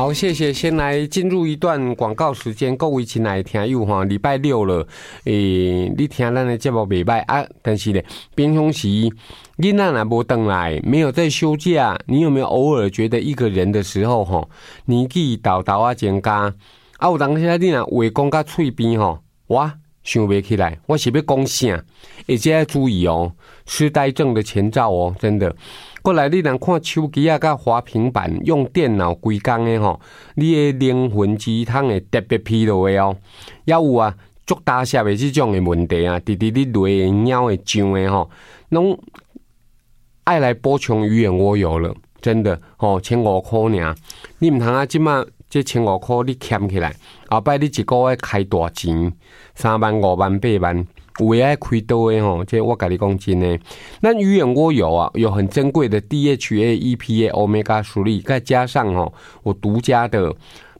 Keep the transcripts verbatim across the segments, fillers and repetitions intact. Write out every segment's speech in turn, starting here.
好，谢谢。先来进入一段广告时间，各位亲爱的听友哈，礼拜六了，诶，你听咱的节目袂歹啊，但是呢，平常时囡仔若无回来，没有在休假，你有没有偶尔觉得一个人的时候哈，年纪大大啊增加，啊有当时你若话讲到嘴边吼，哇！想不起来，我是要讲啥？而且要注意哦，痴呆症的前兆哦，真的。过来，你若看手机啊，甲滑平板，用电脑规工的吼，你的灵魂鸡汤会特别疲劳的哦。也有啊，足大些的这种的问题啊，直直你累的、鸟的、痒的吼，拢爱来补充鱼眼蜗油了，真的吼，千五块尔，你唔通啊，即马。这千五块你欠起来，后摆你一个月开大钱，三万、五万、八万，有的爱开刀的吼。这我跟你讲真的，那鱼眼蜗油啊，有很珍贵的 D H A、E P A、Omega 三，再加上吼我独家的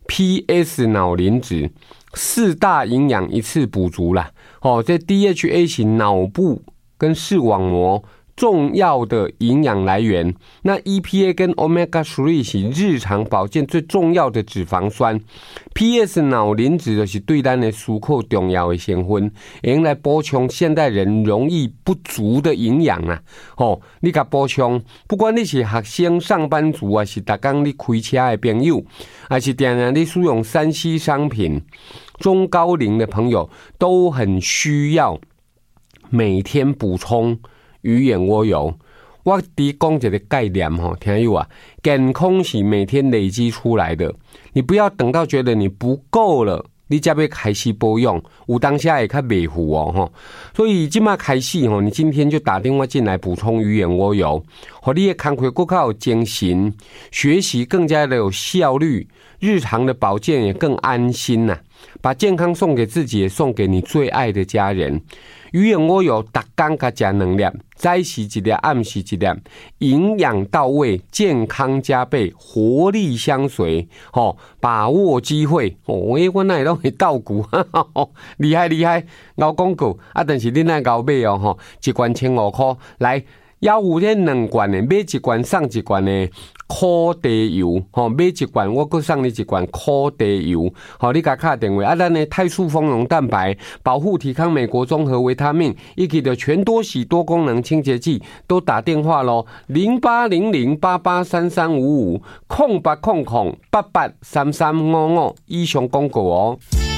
P S 脑磷脂，四大营养一次补足啦。哦，这 D H A 是脑部跟视网膜重要的营养来源，那 E P A 跟 Omega 三 是日常保健最重要的脂肪酸 ，P S 脑磷脂就是对咱的思考重要的成分，会用来补充现代人容易不足的营养啊。哦，你甲补充，不管你是学生、上班族，还是逐工你开车的朋友，还是定定你使用三 C 商品，中高龄的朋友都很需要每天补充鱼眼蜗油。我伫讲一个概念吼，听友啊，健康是每天累积出来的，你不要等到觉得你不够了，你才要开始保养，有当下也较袂赴哦吼。所以今嘛开始吼，你今天就打电话进来补充鱼眼蜗油，和你的工作更较有精神，学习更加的有效率，日常的保健也更安心呐、啊。把健康送给自己，也送给你最爱的家人。鱼眼蜗油逐天甲食两粒，早时一粒，暗时一粒，营养到位，健康加倍，活力相随。吼、哦，把握机会。哦，诶，我哪会拢会倒股，厉害厉害，熬广告啊！但是你哪熬买哦？吼，一罐千五块，来。要有这两罐的，买一罐送一罐的苦地油，吼，买一罐我搁送你一罐苦地油，好，你甲打电话啊，咱的泰素丰溶蛋白、保护体康美国综合维他命，以及的全多喜多功能清洁剂，都打电话咯，零八零零八八三三五五，空八空空八八三三五五，以上广告哦。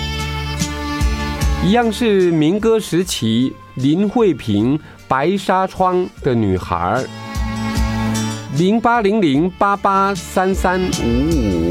一样是民歌时期，林慧萍。白纱窗的女孩，零八零零八八三三五五。